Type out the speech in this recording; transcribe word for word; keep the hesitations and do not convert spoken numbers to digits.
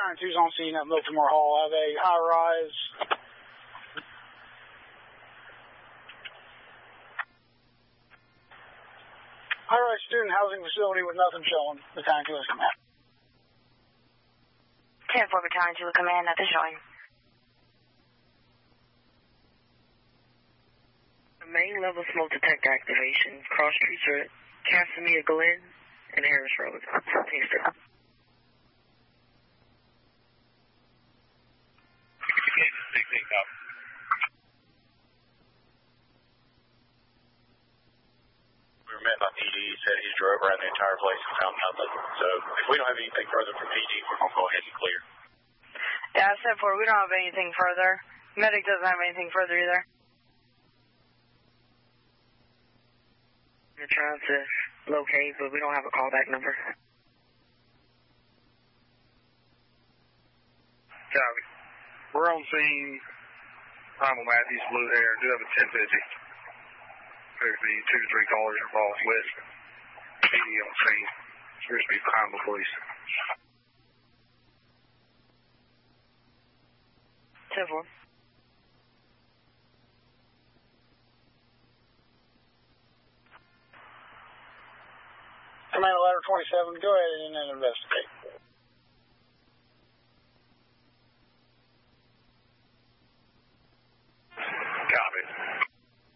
Battalion two's on scene at Miltimore Hall at a high-rise. High-rise student housing facility with nothing showing. Battalion two is command. ten four Battalion two command, nothing showing. Main level smoke detect activation. Cross streets are at Casimir Glen and Harris Road. Kingston. We were met by P D. He said he drove around the entire place and found nothing. So if we don't have anything further from P D, we're going to go ahead and clear. Yeah, ten four, we don't have anything further. Medic doesn't have anything further either. We're trying to locate, but we don't have a callback number. Copy. We're on scene. Primal Matthews, Blue Hair. Do have a ten fifty. There's the two to three callers involved with P D on scene. Supposed to be behind the police. ten four. Command Ladder twenty-seven, go ahead and investigate.